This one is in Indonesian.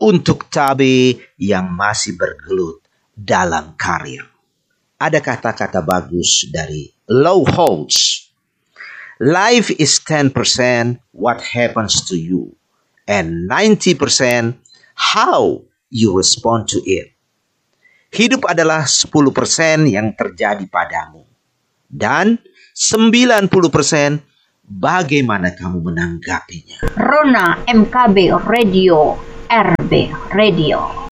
untuk cabai yang masih bergelut dalam karir. Ada kata-kata bagus dari Low Holtz. Life is 10% what happens to you and 90% how you respond to it. Hidup adalah 10% yang terjadi padamu dan 90% bagaimana kamu menanggapinya. Rona MKB Radio, RB Radio.